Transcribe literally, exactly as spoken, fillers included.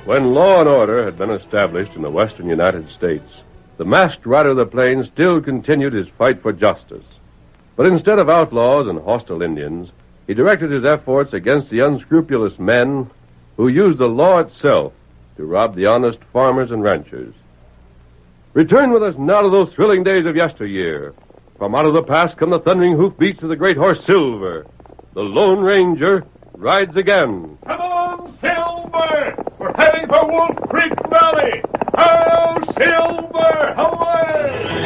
When law and order had been established in the western United States, the masked rider of the plains still continued his fight for justice. But instead of outlaws and hostile Indians, he directed his efforts against the unscrupulous men who used the law itself to rob the honest farmers and ranchers. Return with us now to those thrilling days of yesteryear. From out of the past come the thundering hoofbeats of the great horse Silver. The Lone Ranger rides again. Come on, Silver! We're heading for Wolf Creek Valley! Oh, Silver! Away!